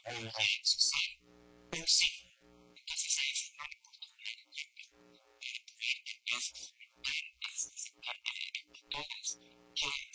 social, pero sí, entonces ahí es una oportunidad de poder es fomentar, es sacar todos que